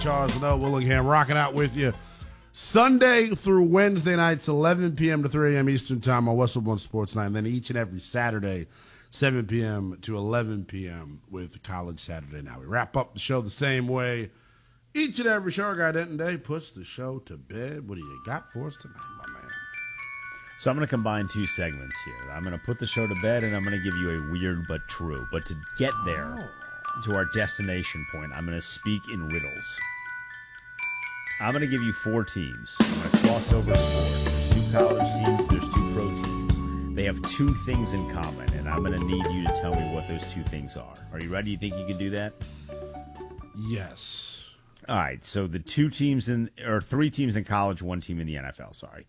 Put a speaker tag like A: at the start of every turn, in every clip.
A: Charles Noah Willingham rocking out with you Sunday through Wednesday nights, 11 p.m. to 3 a.m. Eastern Time on Westwood One Sports Night, and then each and every Saturday, 7 p.m. to 11 p.m. with College Saturday Now. We wrap up the show the same way each and every show. Our guy Denton Day puts the show to bed. What do you got for us tonight, my man?
B: So I'm going to combine two segments here. I'm going to put the show to bed, and I'm going to give you a weird but true. But to get there, to our destination point, I'm going to speak in riddles. I'm going to give you four teams. I'm going to cross over the board. There's two college teams. There's two pro teams. They have two things in common, and I'm going to need you to tell me what those two things are. Are you ready? You think you can do that?
A: Yes.
B: All right. So the three teams in college, one team in the NFL. Sorry.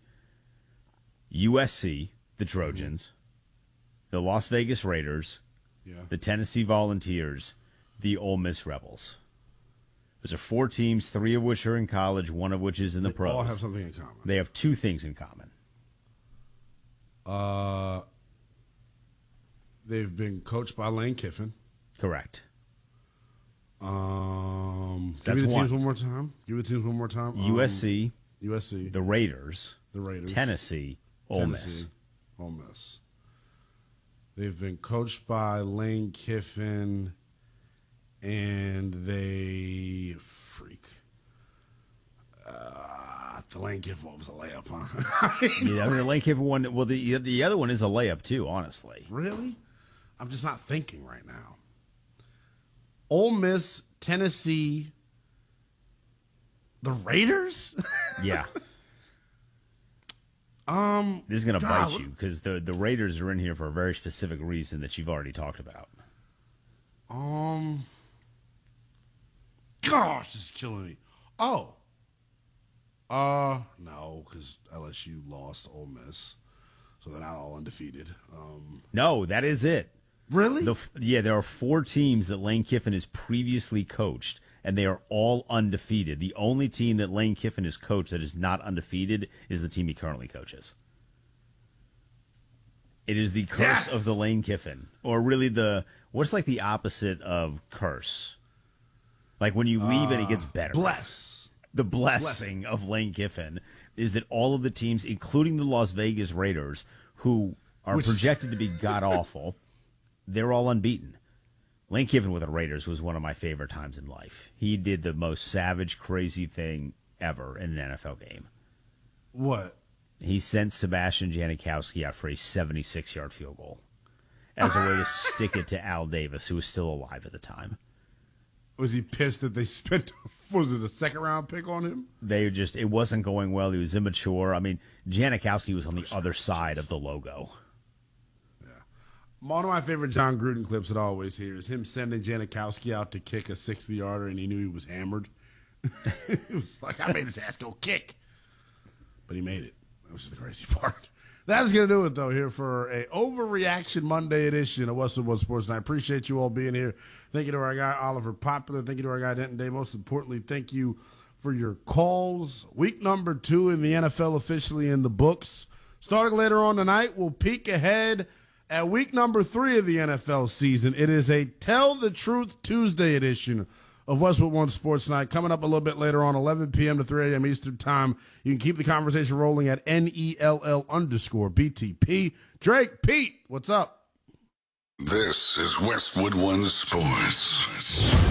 B: USC, the Trojans, the Las Vegas Raiders, the Tennessee Volunteers, the Ole Miss Rebels. Those are four teams, three of which are in college, one of which is in the pros.
A: They all have something in common.
B: They have two things in common.
A: They've been coached by Lane Kiffin.
B: Correct.
A: Give me the teams one more time. USC,
B: the Raiders, Tennessee, Ole Miss.
A: They've been coached by Lane Kiffin, and they the Lane Kiffin one was a layup, huh?
B: Yeah, I mean, the Lane Kiffin one. Well, the other one is a layup too. Honestly,
A: really, I'm just not thinking right now. Ole Miss, Tennessee, the Raiders.
B: Yeah. This is going to bite you because the Raiders are in here for a very specific reason that you've already talked about.
A: Gosh, this is killing me. No, because LSU lost Ole Miss, so they're not all undefeated.
B: No, that is it.
A: Really?
B: There are four teams that Lane Kiffin has previously coached, and they are all undefeated. The only team that Lane Kiffin has coached that is not undefeated is the team he currently coaches. It is the curse of the Lane Kiffin, or really what's like the opposite of curse? Like when you leave and it gets better. The blessing of Lane Kiffin is that all of the teams, including the Las Vegas Raiders, who are projected to be god-awful, they're all unbeaten. Lane Kiffin with the Raiders was one of my favorite times in life. He did the most savage, crazy thing ever in an NFL game.
A: What?
B: He sent Sebastian Janikowski out for a 76-yard field goal as a way to stick it to Al Davis, who was still alive at the time.
A: Was he pissed that they spent, was it a second-round pick on him?
B: It wasn't going well. He was immature. I mean, Janikowski was on the other side of the logo.
A: One of my favorite John Gruden clips that I always hear is him sending Janikowski out to kick a 60-yarder, and he knew he was hammered. It was like, I made his ass go kick. But he made it. That was the crazy part. That is going to do it, though, here for a Overreaction Monday edition of Westwood One Sports Night. I appreciate you all being here. Thank you to our guy, Oliver Popular. Thank you to our guy, Denton Day. Most importantly, thank you for your calls. Week number 2 in the NFL officially in the books. Starting later on tonight, we'll peek ahead at week number 3 of the NFL season. It is a Tell the Truth Tuesday edition of Westwood One Sports Night. Coming up a little bit later on, 11 p.m. to 3 a.m. Eastern Time. You can keep the conversation rolling at NELL_BTP. Drake, Pete, what's up?
C: This is Westwood One Sports.